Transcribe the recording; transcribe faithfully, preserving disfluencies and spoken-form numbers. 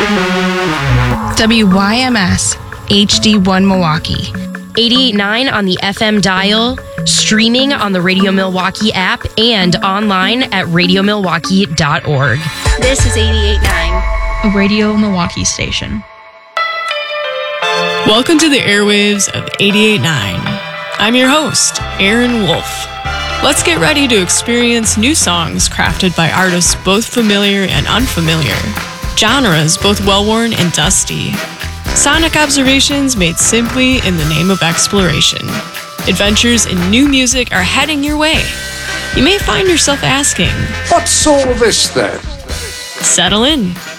W Y M S H D one Milwaukee. eighty-eight point nine on the F M dial, streaming on the Radio Milwaukee app, and online at radio milwaukee dot org. This is eighty-eight point nine, a Radio Milwaukee station. Welcome to the airwaves of eighty-eight point nine. I'm your host, Aaron Wolf. Let's get ready to experience new songs crafted by artists both familiar and unfamiliar, genres both well-worn and dusty, sonic observations made simply in the name of exploration. Adventures in new music are heading your way. You may find yourself asking, what's all this then? Settle in.